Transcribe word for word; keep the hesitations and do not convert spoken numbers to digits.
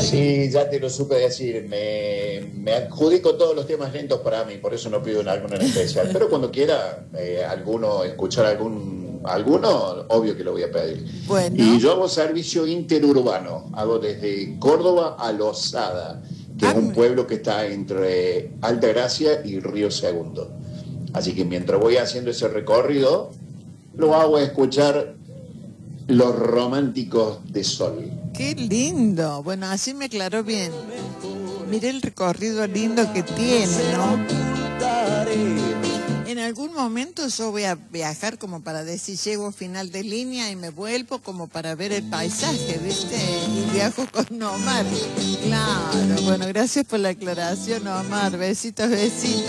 Sí, ya te lo supe decir, me, me adjudico todos los temas lentos para mí, por eso no pido alguno en especial, pero cuando quiera eh, alguno, escuchar algún alguno, obvio que lo voy a pedir. Bueno. Y yo hago servicio interurbano, hago desde Córdoba a Losada, que Ah, es un pueblo que está entre Altagracia y Río Segundo. Así que mientras voy haciendo ese recorrido, lo hago a escuchar Los Románticos de Sol. Qué lindo. Bueno, así me aclaró bien. Mire el recorrido lindo que tiene, ¿no? En algún momento yo voy a viajar como para decir, llego a final de línea y me vuelvo como para ver el paisaje, ¿viste? Y viajo con Omar. Claro, bueno, gracias por la aclaración, Omar. Besitos, besitos.